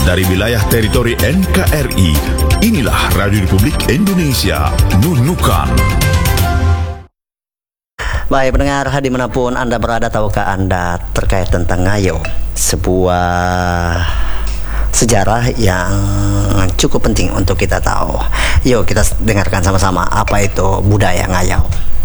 dari wilayah teritori NKRI. Inilah Radio Republik Indonesia, Nunukan. Baik pendengar, dimanapun Anda berada, tahukah Anda terkait tentang ngayo? Sebuah sejarah yang cukup penting untuk kita tahu. Yuk kita dengarkan sama-sama apa itu budaya ngayau.